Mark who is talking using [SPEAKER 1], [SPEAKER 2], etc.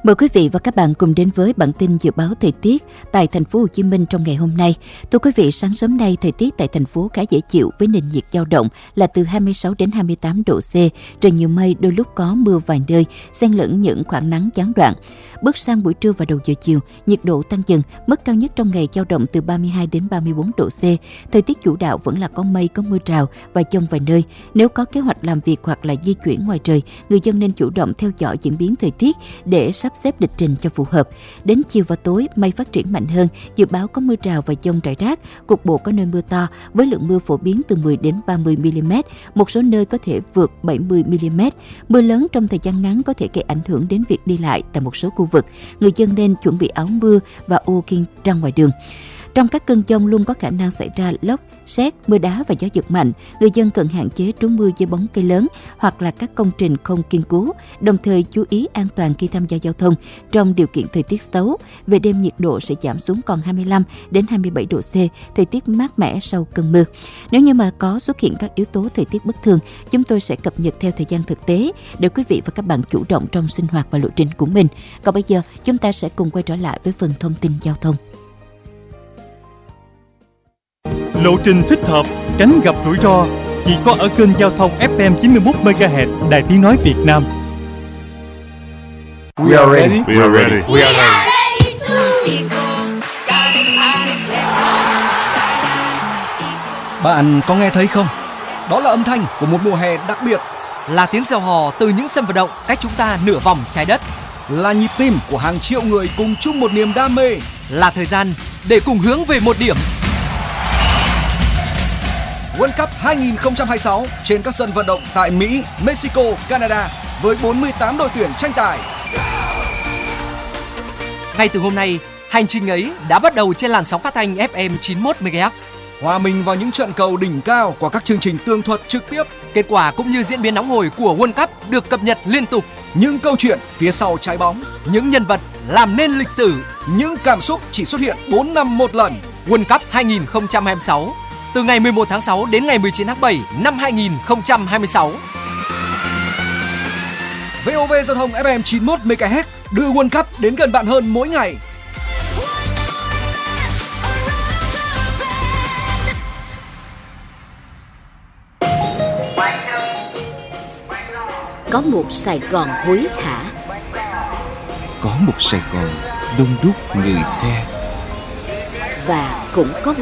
[SPEAKER 1] Mời quý vị và các bạn cùng đến với bản tin dự báo thời tiết tại thành phố Hồ Chí Minh trong ngày hôm nay. Thưa quý vị, sáng sớm nay thời tiết tại thành phố khá dễ chịu với nền nhiệt dao động là từ 26 đến 28 độ C, trời nhiều mây, đôi lúc có mưa vài nơi, xen lẫn những khoảng nắng gián đoạn. Bước sang buổi trưa và đầu giờ chiều, nhiệt độ tăng dần, mức cao nhất trong ngày dao động từ 32 đến 34 độ C. Thời tiết chủ đạo vẫn là có mây, có mưa rào và dông vài nơi. Nếu có kế hoạch làm việc hoặc là di chuyển ngoài trời, người dân nên chủ động theo dõi diễn biến thời tiết để sắp xếp lịch trình cho phù hợp. Đến chiều và tối, mây phát triển mạnh hơn, dự báo có mưa rào và dông rải rác, cục bộ có nơi mưa to với lượng mưa phổ biến từ 10 đến 30 mm, một số nơi có thể vượt 70 mm. Mưa lớn trong thời gian ngắn có thể gây ảnh hưởng đến việc đi lại tại một số khu vực. Người dân nên chuẩn bị áo mưa và ô khi ra ngoài đường. Trong các cơn dông luôn có khả năng xảy ra lốc, sét, mưa đá và gió giật mạnh. Người dân cần hạn chế trú mưa dưới bóng cây lớn hoặc là các công trình không kiên cố, đồng thời chú ý an toàn khi tham gia giao thông trong điều kiện thời tiết xấu. Về đêm nhiệt độ sẽ giảm xuống còn 25 đến 27 độ C, thời tiết mát mẻ sau cơn mưa. Nếu như mà có xuất hiện các yếu tố thời tiết bất thường, chúng tôi sẽ cập nhật theo thời gian thực tế để quý vị và các bạn chủ động trong sinh hoạt và lộ trình của mình. Còn bây giờ, chúng ta sẽ cùng quay trở lại với phần thông tin giao thông.
[SPEAKER 2] Lộ trình thích hợp, tránh gặp rủi ro chỉ có ở kênh giao thông FM 91 MHz Đài Tiếng nói Việt Nam.
[SPEAKER 3] We are ready. We are ready.
[SPEAKER 4] We are ready.
[SPEAKER 5] Bạn có nghe thấy không? Đó là âm thanh của một mùa hè đặc biệt,
[SPEAKER 6] là tiếng reo hò từ những sân vận động cách chúng ta nửa vòng trái đất,
[SPEAKER 5] là nhịp tim của hàng triệu người cùng chung một niềm đam mê,
[SPEAKER 6] là thời gian để cùng hướng về một điểm.
[SPEAKER 5] World Cup 2026 trên các sân vận động tại Mỹ, Mexico, Canada với 48 đội tuyển tranh tài.
[SPEAKER 6] Ngay từ hôm nay, hành trình ấy đã bắt đầu trên làn sóng phát thanh FM 91 MHz.
[SPEAKER 5] Hòa mình vào những trận cầu đỉnh cao của các chương trình tường thuật trực tiếp.
[SPEAKER 6] Kết quả cũng như diễn biến nóng hổi của World Cup được cập nhật liên tục.
[SPEAKER 5] Những câu chuyện phía sau trái bóng,
[SPEAKER 6] những nhân vật làm nên lịch sử,
[SPEAKER 5] những cảm xúc chỉ xuất hiện 4 năm một lần.
[SPEAKER 6] World Cup 2026 từ ngày 11 tháng 6 đến ngày 19 tháng 7 năm 2026.
[SPEAKER 5] VOV Giao thông FM 91 MHz đưa World Cup đến gần bạn hơn mỗi ngày.
[SPEAKER 1] Có một Sài Gòn hối hả,
[SPEAKER 3] Có một Sài Gòn đông đúc người xe,
[SPEAKER 1] và cũng có